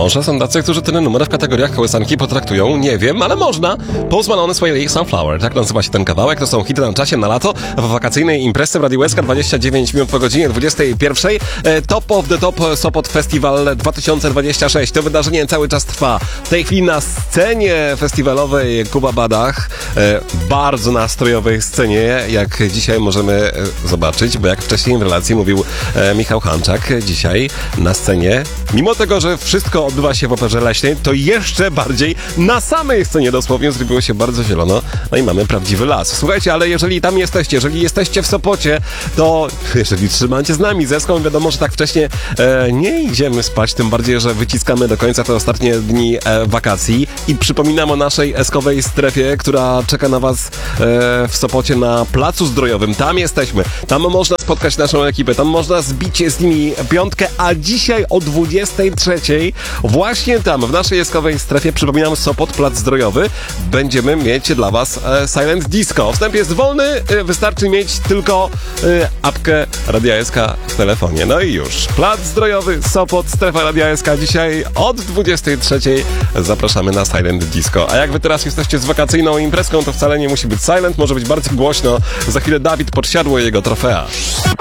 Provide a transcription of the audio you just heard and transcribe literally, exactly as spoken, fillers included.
Może są tacy, którzy ten numer w kategoriach kołysanki potraktują, nie wiem, ale można. Post Malone Sway Sunflower, tak nazywa się ten kawałek, to są hity na czasie, na lato, w wakacyjnej imprezie w Radiu Łezka, dwadzieścia dziewięć minut po godzinie dwudziestej pierwszej. Top of the Top Sopot Festival dwa tysiące dwudziesty szósty. To wydarzenie cały czas trwa. W tej chwili na scenie festiwalowej Kuba Badach, bardzo nastrojowej scenie, jak dzisiaj możemy zobaczyć, bo jak wcześniej w relacji mówił Michał Hanczak, dzisiaj na scenie, mimo tego, że wszystko odbywa się w Operze Leśnej, to jeszcze bardziej na samej scenie dosłownie zrobiło się bardzo zielono, no i mamy prawdziwy las. Słuchajcie, ale jeżeli tam jesteście, jeżeli jesteście w Sopocie, to jeżeli trzymacie z nami zeską, wiadomo, że tak wcześnie e, nie idziemy spać, tym bardziej, że wyciskamy do końca te ostatnie dni e, wakacji i przypominam o naszej eskowej strefie, która czeka na was e, w Sopocie na Placu Zdrojowym. Tam jesteśmy, tam można spotkać naszą ekipę, tam można zbić z nimi piątkę, a dzisiaj o dwudziestej trzeciej właśnie tam, w naszej eskowej strefie, przypominam, Sopot, Plac Zdrojowy, będziemy mieć dla was e, Silent Disco. Wstęp jest wolny, e, wystarczy mieć tylko e, apkę Radia S K w telefonie. No i już. Plac Zdrojowy, Sopot, strefa Radia S K. Dzisiaj od dwudziestej trzeciej zapraszamy na Silent Disco. A jak wy teraz jesteście z wakacyjną imprezką, to wcale nie musi być silent, może być bardzo głośno. Za chwilę Dawid Podsiadło i jego trofea.